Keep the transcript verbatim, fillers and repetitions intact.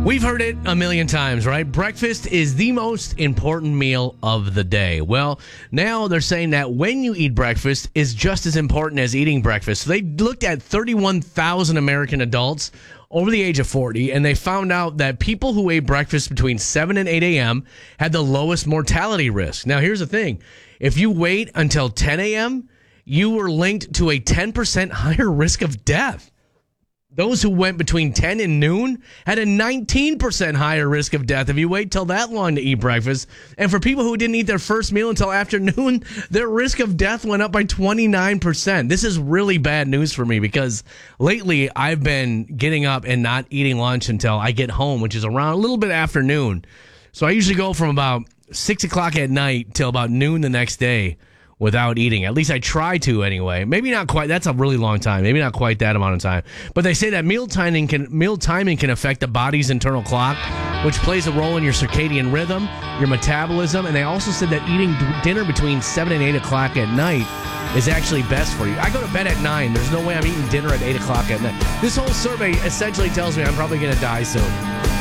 We've heard it a million times, right? Breakfast is the most important meal of the day. Well, now they're saying that when you eat breakfast is just as important as eating breakfast. So they looked at thirty-one thousand American adults over the age of forty, and they found out that people who ate breakfast between seven and eight a.m. had the lowest mortality risk. Now, here's the thing. If you wait until ten a.m., you were linked to a ten percent higher risk of death. Those who went between ten and noon had a nineteen percent higher risk of death if you wait till that long to eat breakfast. And for people who didn't eat their first meal until afternoon, their risk of death went up by twenty-nine percent. This is really bad news for me because lately I've been getting up and not eating lunch until I get home, which is around a little bit after noon. So I usually go from about six o'clock at night till about noon the next day without eating. At least I try to anyway. Maybe not quite. That's a really long time. Maybe not quite that amount of time. But they say that meal timing can meal timing can affect the body's internal clock, which plays a role in your circadian rhythm, your metabolism, and they also said that eating d- dinner between seven and eight o'clock at night is actually best for you. I go to bed at nine. There's no way I'm eating dinner at eight o'clock at night. This whole survey essentially tells me I'm probably going to die soon.